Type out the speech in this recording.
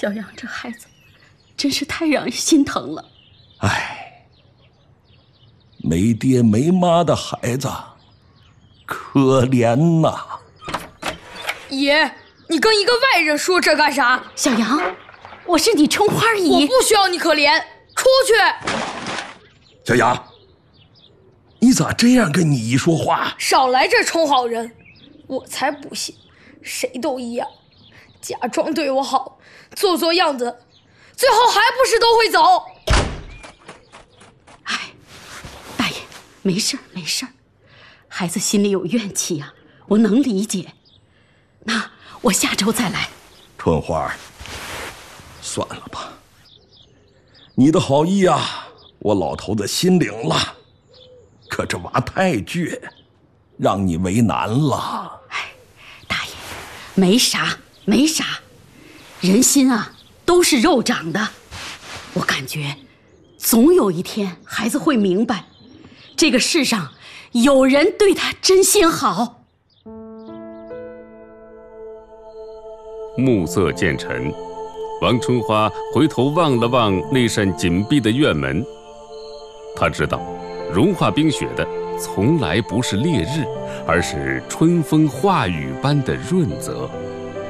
小杨这孩子真是太让人心疼了。 哎，没爹没妈的孩子，可怜呐！ 爷，你跟一个外人说这干啥？ 小杨，我是你春花姨， 我不需要你可怜，出去！ 小杨，你咋这样跟你姨说话？ 少来这充好人，我才不信，谁都一样，假装对我好，做做样子，最后还不是都会走？ 哎，大爷，没事儿没事儿，孩子心里有怨气呀，我能理解。那我下周再来。 春花，算了吧，你的好意啊，我老头子心领了，可这娃太倔，让你为难了。 哎，大爷，没啥没啥，人心啊都是肉长的，我感觉总有一天孩子会明白，这个世上有人对他真心好。 暮色渐沉，王春花回头望了望那扇紧闭的院门，她知道，融化冰雪的从来不是烈日，而是春风化雨般的润泽。